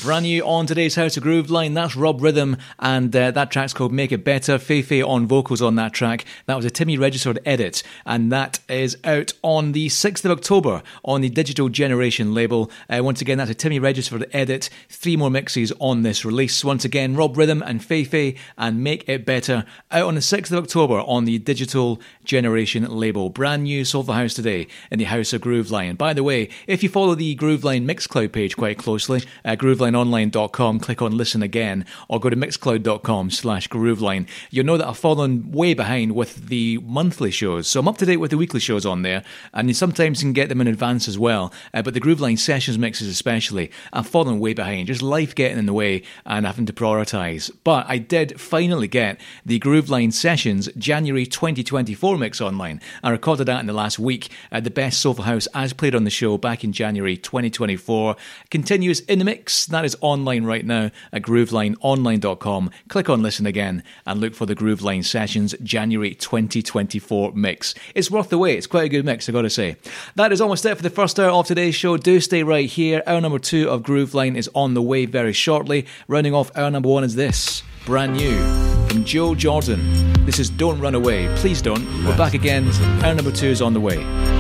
Brand new on today's House of Groove line, that's Rob Rhythm, and that track's called Make It Better. Feifei on vocals on that track. That was a Timmy registered edit, and that is out on the 6th of October on the Digital Generation label. Once again, that's a Timmy registered edit. 3 more mixes on this release. Once again, Rob Rhythm and Feifei and Make It Better, out on the 6th of October on the Digital Generation label. Brand new Soulful House today in the House of Groove line. By the way, if you follow the Grooveline Mixcloud page quite closely, groovelineonline.com, click on Listen Again, or go to mixcloud.com/grooveline, you'll know that I've fallen way behind with the monthly shows. So I'm up to date with the weekly shows on there, and you sometimes can get them in advance as well. But the Grooveline Sessions mixes especially, I've fallen way behind. Just life getting in the way and having to prioritise. But I did finally get the Grooveline Sessions January 2024 mix online. I recorded that in the last week. The best Soulful House as played on the show back in January 2024 continues in the mix. That is online right now at groovelineonline.com. Click on Listen Again and look for the Grooveline Sessions January 2024 mix. It's worth the wait. It's quite a good mix, I gotta say. That is almost it for the first hour of today's show. Do stay right here. Hour number 2 of Grooveline is on the way very shortly. Rounding off hour number 1 is this, brand new from Joe Jordan. This is Don't Run Away. Please don't. We're back again. Hour number 2 is on the way.